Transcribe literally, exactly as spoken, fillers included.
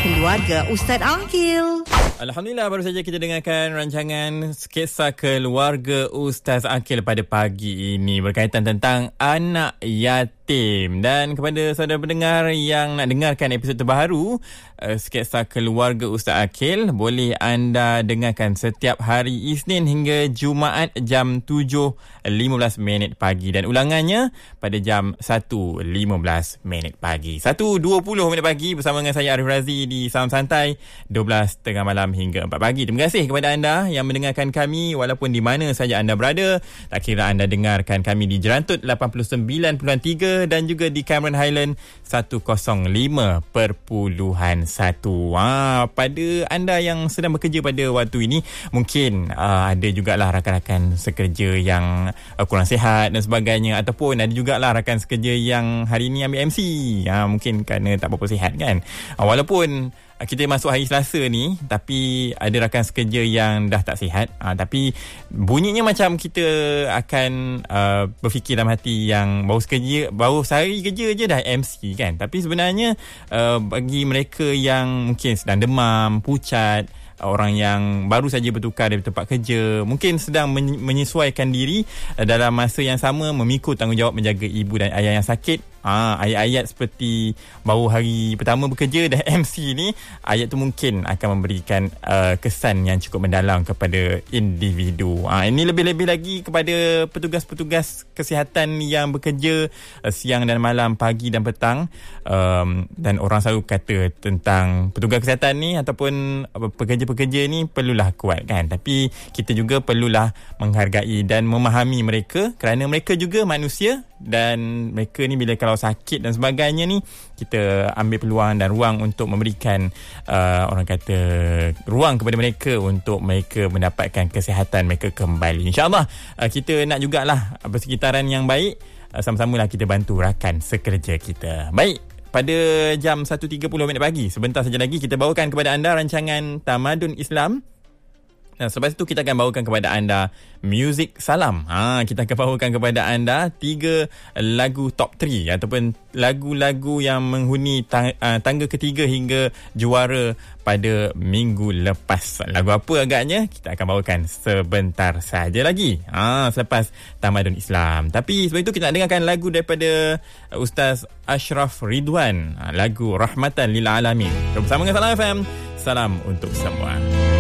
Keluarga Ustaz Aqil. Alhamdulillah, baru saja kita dengarkan rancangan Sketsa Keluarga Ustaz Aqil pada pagi ini berkaitan tentang anak yatim. Dan kepada saudara pendengar yang nak dengarkan episod terbaru uh, Sketsa Keluarga Ustaz Aqil, boleh anda dengarkan setiap hari Isnin hingga Jumaat jam tujuh lima belas minit pagi dan ulangannya pada jam satu lima belas minit pagi. satu dua puluh minit pagi bersama dengan saya Arif Razi di Salam Santai, dua belas tengah malam hingga empat pagi. Terima kasih kepada anda yang mendengarkan kami walaupun di mana saja anda berada. Tak kira anda dengarkan kami di Jerantut lapan puluh sembilan perpuluhan tiga dan juga di Cameron Highland seratus lima perpuluhan satu. Ha, pada anda yang sedang bekerja pada waktu ini, mungkin uh, ada jugalah rakan-rakan sekerja yang uh, kurang sihat dan sebagainya, ataupun ada jugalah rakan sekerja yang hari ini ambil M C. Ha, mungkin kerana tak berapa sihat kan. Ha, walaupun kita masuk hari Selasa ni, tapi ada rakan sekerja yang dah tak sihat. Ha, tapi bunyinya macam kita akan uh, berfikir dalam hati yang baru sekerja, baru sehari kerja je dah M C kan. Tapi sebenarnya uh, bagi mereka yang mungkin sedang demam, pucat, orang yang baru saja bertukar dari tempat kerja, mungkin sedang menyesuaikan diri dalam masa yang sama memikul tanggungjawab menjaga ibu dan ayah yang sakit. Ha, ayat-ayat seperti baru hari pertama bekerja dan M C ni, ayat tu mungkin akan memberikan uh, kesan yang cukup mendalam kepada individu. Ha, ini lebih-lebih lagi kepada petugas-petugas kesihatan yang bekerja uh, siang dan malam, pagi dan petang. Um, dan orang selalu kata tentang petugas kesihatan ni ataupun uh, pekerja-pekerja ni perlulah kuat kan. Tapi kita juga perlulah menghargai dan memahami mereka kerana mereka juga manusia, dan mereka ni bila kalau sakit dan sebagainya ni, kita ambil peluang dan ruang untuk memberikan uh, orang kata ruang kepada mereka untuk mereka mendapatkan kesihatan mereka kembali. InsyaAllah uh, kita nak jugalah persekitaran yang baik. uh, Sama-samalah kita bantu rakan sekerja kita. Baik, pada jam satu tiga puluh minit pagi, sebentar saja lagi kita bawakan kepada anda rancangan Tamadun Islam. Nah, selepas itu kita akan bawakan kepada anda Muzik Salam. Ha, kita akan bawakan kepada anda tiga lagu top tiga ataupun lagu-lagu yang menghuni tang- tangga ketiga hingga juara pada minggu lepas. Lagu apa agaknya? Kita akan bawakan sebentar saja lagi. Ha, selepas Tamadun Islam. Tapi sebelum itu kita nak dengarkan lagu daripada Ustaz Ashraf Ridwan. Ha, lagu Rahmatan Lil Alamin. Bersama dengan Salam F M. Salam untuk semua.